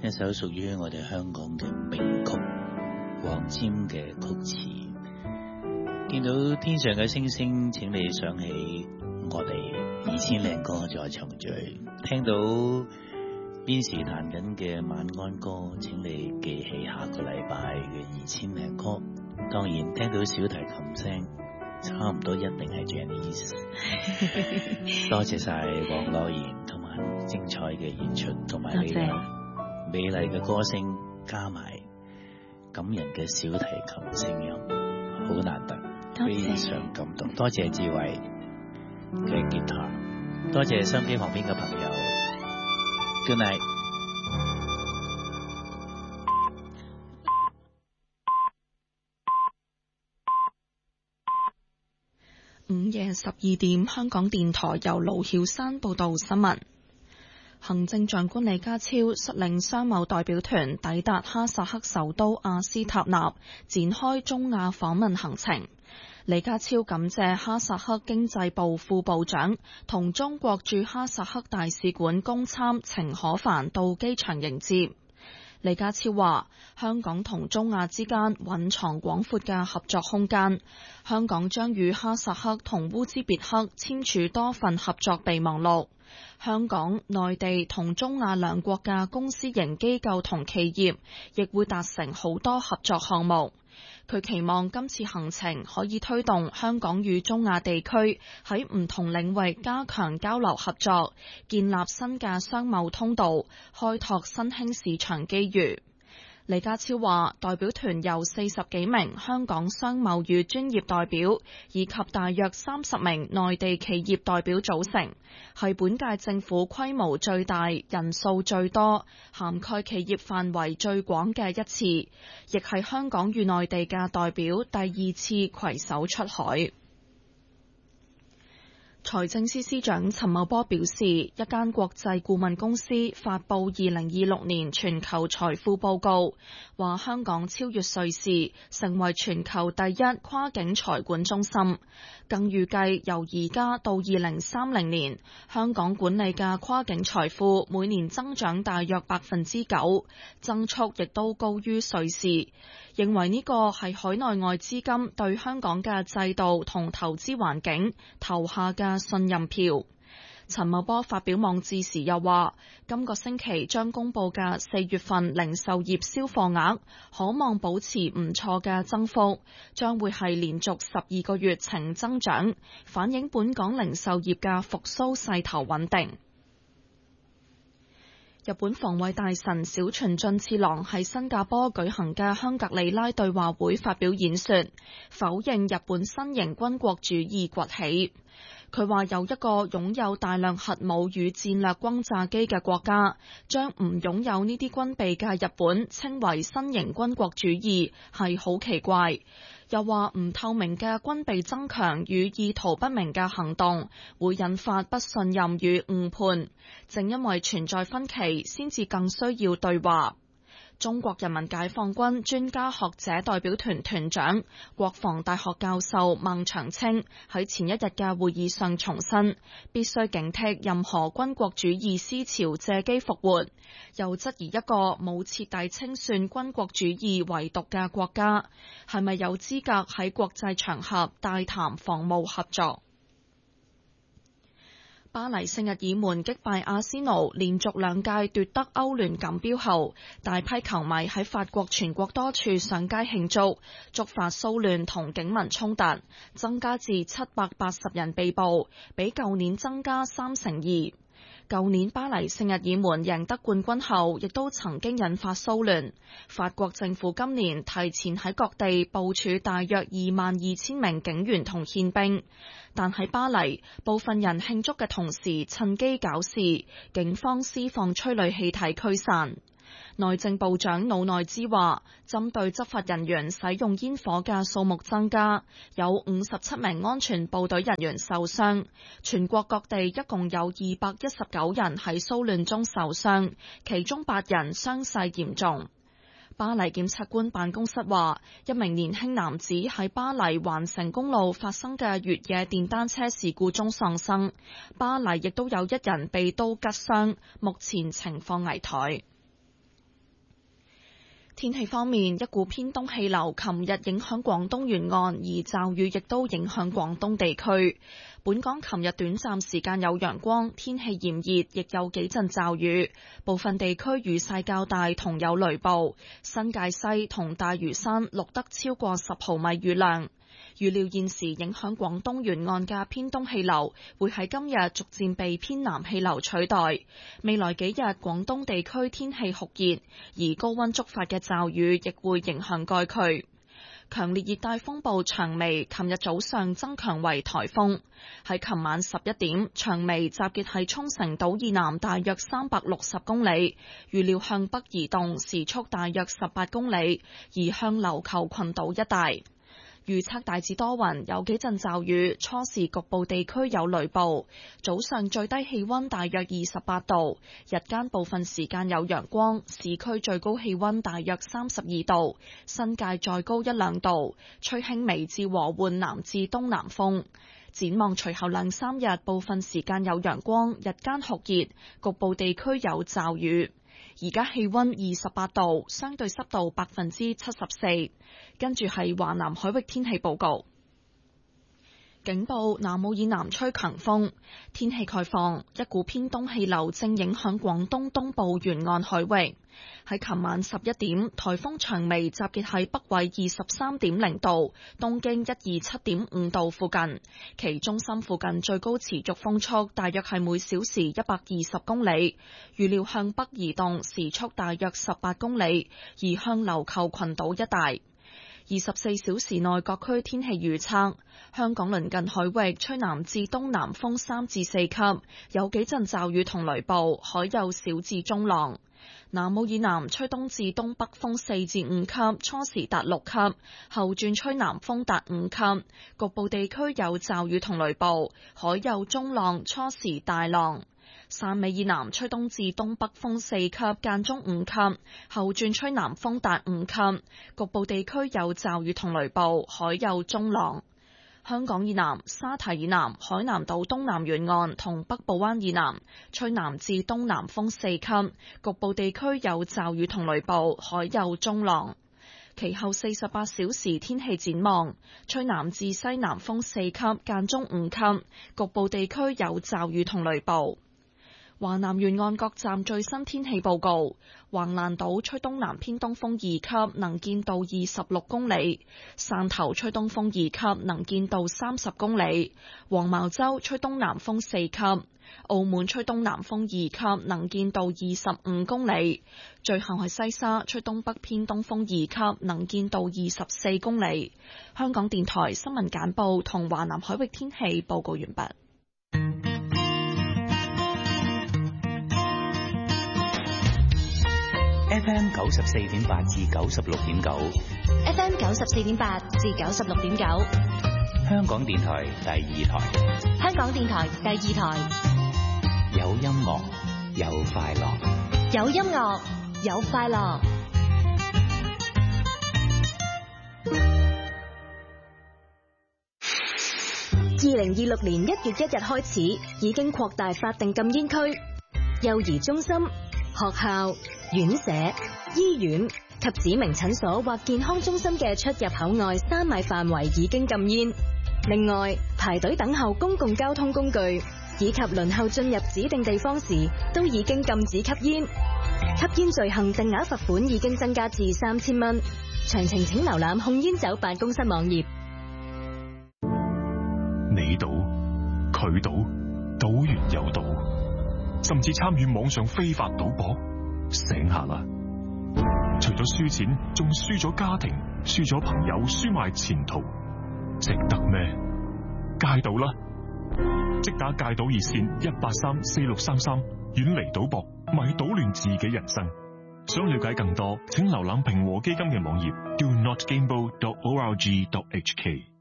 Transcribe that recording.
一首屬於我哋香港嘅名曲，黃霑嘅曲詞。見到天上嘅星星，請你想起我哋2000靚歌在重聚。聽到邊時彈緊嘅晚安歌，請你記起下個禮拜嘅2000靚歌。當然聽到小提琴聲，差唔多一定係 Janice。多謝晒黃樂妍同埋精彩嘅演出，同埋你美麗嘅歌聲，加埋感人嘅小提琴聲音，好難得，非常感動。多謝志偉嘅吉他，多謝收音機旁邊嘅朋友。Good night。 午夜12點，香港電台由盧曉山報道新聞。行政長官李家超率領商貿代表團抵達哈薩克首都阿斯塔納，展開中亞訪問行程。李家超感謝哈薩克經濟部副部長同中國駐哈薩克大使館公參程可凡到機場迎接。李家超話：香港同中亞之間蘊藏廣闊嘅合作空間，香港將與哈薩克同烏茲別克簽署多份合作備忘錄。香港、內地同中亞兩國嘅公私營機構同企業亦會達成好多合作項目。佢期望今次行程可以推動香港與中亞地區喺唔同領域加強交流合作，建立新嘅商貿通道，開拓新興市場機遇。李家超話，代表團由40幾名香港商貿與專業代表以及大約30名內地企業代表組成，係本屆政府規模最大、人數最多、涵蓋企業範圍最廣嘅一次，亦係香港與內地嘅代表第2次攜手出海。財政司司長陳茂波表示，一間國際顧問公司發布2026年全球財富報告，話香港超越瑞士，成為全球第一跨境財管中心。更預計由而家到2030年，香港管理嘅跨境財富每年增長大約9%，增速亦都高於瑞士。認為呢個係海內外資金對香港嘅制度同投資環境投下嘅信任票。陳茂波發表網誌時又話，今個星期將公佈嘅4月份零售業銷貨額可望保持唔錯嘅增幅，將會係連續12個月呈增長，反映本港零售業嘅復甦勢頭穩定。日本防衛大臣小泉進次郎喺新加坡舉行嘅香格里拉對話會發表演說，否認日本新型軍國主義崛起。佢話有一個擁有大量核武與戰略轟炸機嘅國家，將唔擁有呢啲軍備嘅日本稱為新型軍國主義，係好奇怪。又話唔透明嘅軍備增強與意圖不明嘅行動會引發不信任與誤判，正因為存在分歧，先至更需要對話。中國人民解放軍專家學者代表團團長、國防大學教授孟長青喺前一日嘅會議上重申，必須警惕任何軍國主義思潮借機復活，又質疑一個冇徹底清算軍國主義遺毒嘅國家，係咪有資格喺國際場合帶談防務合作。巴黎聖日耳門擊敗阿仙奴，連續2屆奪得歐聯錦標後，大批球迷喺法國全國多處上街慶祝，觸發騷亂同警民衝突，增加至780人被捕，比舊年增加2%。舊年巴黎聖日耳門贏得冠軍後，亦都曾經引發騷亂。法國政府今年提前喺各地部署大約22000名警員同憲兵，但喺巴黎，部分人慶祝嘅同時趁機搞事，警方施放催淚氣體驅散。內政部長魯內茲話，針對執法人員使用煙火嘅數目增加，有57名安全部隊人員受傷，全國各地一共有219人喺騷亂中受傷，其中8人傷勢嚴重。巴黎檢察官辦公室話，一名年輕男子喺巴黎環城公路發生嘅越野電單車事故中喪生，巴黎亦都有1人被刀拮傷，目前情況危殆。 天氣方面，一股偏東氣流琴日影響廣東沿岸，而驟雨亦都影響廣東地區。本港琴日短暫時間有陽光，天氣炎熱，亦有幾陣驟雨，部分地區雨勢較大，同有雷暴。新界西同大嶼山錄得超過10毫米雨量。預料現時影響廣東沿岸嘅偏東氣流會喺今日逐漸被偏南氣流取代。未來幾日廣東地區天氣酷熱，而高溫觸發嘅驟雨亦會影響該區。強烈熱帶風暴長眉琴日早上增強為颱風，喺琴晚11點，長眉集結喺沖繩島以南大約360公里，預料向北移動，時速大約18公里，移向琉球群島一帶。預測大致多雲，有幾陣驟雨，初時局部地區有雷暴。早上最低氣溫大約28度，日間部分時間有陽光，市區最高氣溫大約32度，新界再高1-2度，吹輕微至和緩南至東南風。展望隨後2-3日，部分時間有陽光，日間酷熱，局部地區有驟雨。而家氣溫28度，相對濕度74%。跟住係華南海域天氣報告。警報：南澳以南吹強風，天氣概況，一股偏東氣流正影響廣東東部沿岸海域。喺琴晚11點，颱風長眉集結喺北緯23.0度、東經127.5度附近，其中心附近最高持續風速大約係每小時120公里，預料向北移動，時速大約18公里，移向琉球群島一帶。24小時內各區天氣預測：香港鄰近海域吹南至東南風3至4級，有幾陣驟雨同雷暴，海有小至中浪。南澳以南吹東至東北風4至5級，初時達6級，後轉吹南風達5級，局部地區有驟雨同雷暴，海有中浪，初時大浪。汕尾以南吹東至東北風4級，間中5級，後轉吹南風達5級，局部地區有驟雨同雷暴，海有中浪。香港以南、沙堤以南、海南島東南沿岸同北部灣以南吹南至東南風4級，局部地區有驟雨同雷暴，海有中浪。其後48小時天氣展望：吹南至西南風4級，間中5級，局部地區有驟雨同雷暴。華南沿岸各站最新天氣報告：橫瀾島吹東南偏東風2級，能見度26公里；汕頭吹東風2級，能見度30公里；黃茅洲吹東南風4級；澳門吹東南風2級，能見度25公里；最後係西沙吹東北偏東風2級，能見度24公里。香港電台新聞簡報同華南海域天氣報告完畢。 FM 94.8至96.9 ，FM 94.8至96.9， 香港電台第2台， 香港電台第2台， 有音樂，有快樂， 有音樂，有快樂。2026年1月1日開始，已經擴大法定禁煙區，幼兒中心、學校、院舍、醫院及指明診所或健康中心嘅出入口外3米範圍已經禁煙。另外，排隊等候公共交通工具以及輪候進入指定地方時，都已經禁止吸煙。吸煙罪行定額罰款已經增加至3000蚊。詳情請瀏覽控煙酒辦公室網頁。 你賭，佢賭，賭完又賭，甚至參與網上非法賭博，醒下啦！除咗輸錢，仲輸咗家庭，輸咗朋友，輸埋前途，值得咩？戒賭啦！即打戒賭熱線1834633，遠離賭博，咪搗亂自己人生。想了解更多，請瀏覽平和基金嘅網頁 do-not-gamble.org.hk。